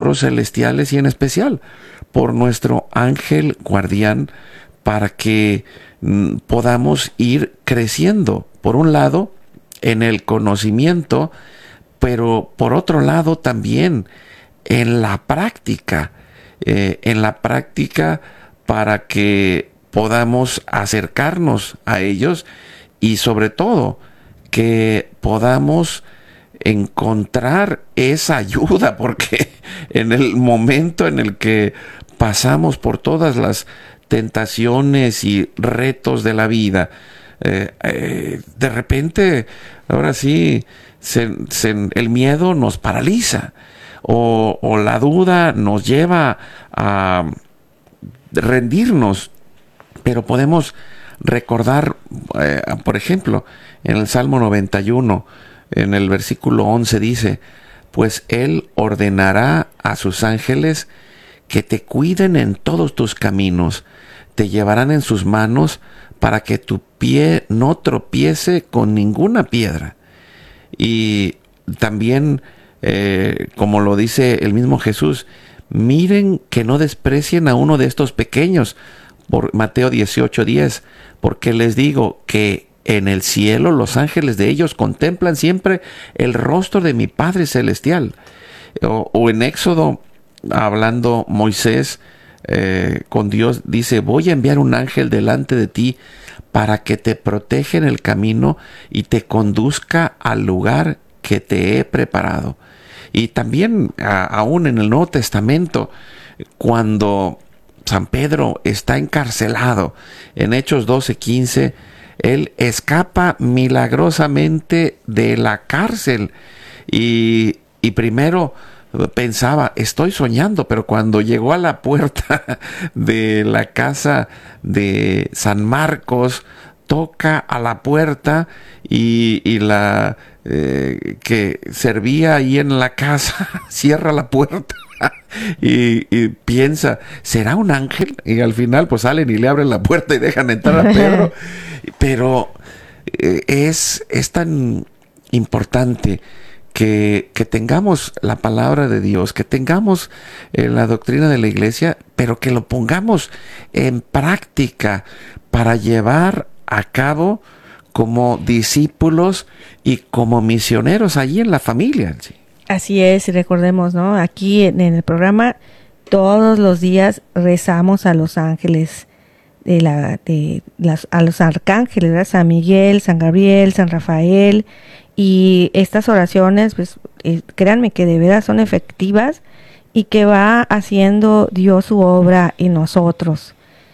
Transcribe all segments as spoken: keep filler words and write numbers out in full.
tesoros celestiales y en especial por nuestro ángel guardián, para que mm, podamos ir creciendo, por un lado, en el conocimiento, pero por otro lado también en la práctica, eh, en la práctica para que podamos acercarnos a ellos y sobre todo que podamos encontrar esa ayuda, porque en el momento en el que pasamos por todas las tentaciones y retos de la vida, eh, eh, de repente, ahora sí, se, se, el miedo nos paraliza, o, o la duda nos lleva a rendirnos, pero podemos recordar, eh, por ejemplo, en el Salmo noventa y uno, en el versículo once dice: pues Él ordenará a sus ángeles que te cuiden en todos tus caminos, te llevarán en sus manos para que tu pie no tropiece con ninguna piedra. Y también, eh, como lo dice el mismo Jesús, miren que no desprecien a uno de estos pequeños, por Mateo dieciocho diez, porque les digo que en el cielo los ángeles de ellos contemplan siempre el rostro de mi Padre Celestial. O, o en Éxodo, hablando Moisés eh, con Dios, dice: voy a enviar un ángel delante de ti para que te proteja en el camino y te conduzca al lugar que te he preparado. Y también a, aún en el Nuevo Testamento, cuando San Pedro está encarcelado, en Hechos doce quince, él escapa milagrosamente de la cárcel y, y primero pensaba, estoy soñando, pero cuando llegó a la puerta de la casa de San Marcos, toca a la puerta y, y la eh, que servía ahí en la casa cierra la puerta. Y, y piensa, ¿será un ángel? Y al final pues salen y le abren la puerta y dejan entrar a Pedro. Pero eh, es, es tan importante que, que tengamos la palabra de Dios, que tengamos eh, la doctrina de la iglesia, pero que lo pongamos en práctica para llevar a cabo como discípulos y como misioneros allí en la familia. ¿Sí? Así es, y recordemos, ¿no? Aquí en, en el programa todos los días rezamos a los ángeles, de la, de las, a los arcángeles, ¿verdad? San Miguel, San Gabriel, San Rafael, y estas oraciones, pues eh, créanme que de verdad son efectivas y que va haciendo Dios su obra en nosotros.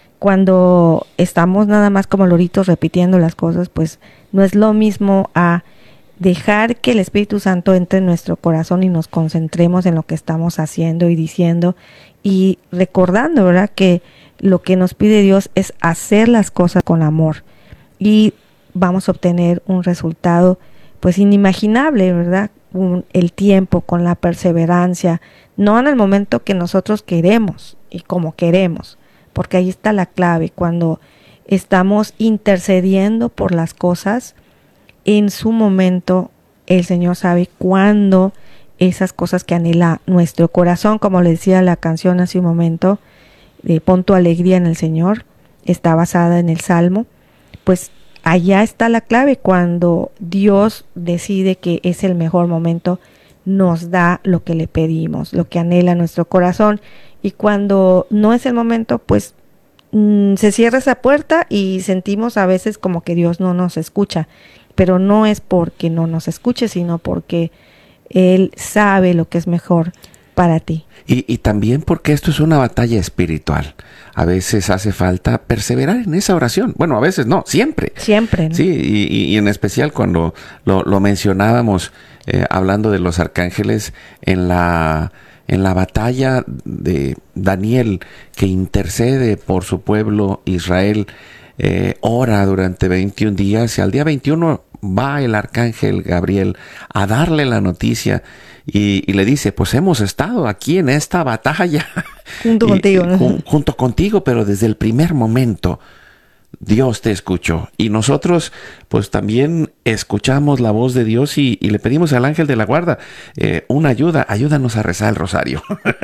Cuando estamos nada más como loritos repitiendo las cosas, pues no es lo mismo a dejar que el Espíritu Santo entre en nuestro corazón y nos concentremos en lo que estamos haciendo y diciendo y recordando, ¿verdad?, que lo que nos pide Dios es hacer las cosas con amor y vamos a obtener un resultado pues inimaginable, ¿verdad? Un, el tiempo, con la perseverancia, no en el momento que nosotros queremos y como queremos, porque ahí está la clave, cuando estamos intercediendo por las cosas, en su momento el Señor sabe cuándo esas cosas que anhela nuestro corazón, como le decía la canción hace un momento, de pon tu alegría en el Señor, está basada en el Salmo, pues allá está la clave, cuando Dios decide que es el mejor momento, nos da lo que le pedimos, lo que anhela nuestro corazón, y cuando no es el momento, pues mmm, se cierra esa puerta y sentimos a veces como que Dios no nos escucha, pero no es porque no nos escuche, sino porque Él sabe lo que es mejor para ti. Y, y también porque esto es una batalla espiritual. A veces hace falta perseverar en esa oración. Bueno, a veces no, siempre. Siempre, ¿no? Sí, y, y en especial cuando lo, lo mencionábamos, eh, hablando de los arcángeles, en la, en la batalla de Daniel, que intercede por su pueblo Israel, eh, ora durante veintiún días, y al día veintiuno va el arcángel Gabriel a darle la noticia y, y le dice, pues hemos estado aquí en esta batalla junto y, contigo, ¿no? Jun, junto contigo, pero desde el primer momento Dios te escuchó, y nosotros pues también escuchamos la voz de Dios y, y le pedimos al ángel de la guarda eh, una ayuda, ayúdanos a rezar el rosario.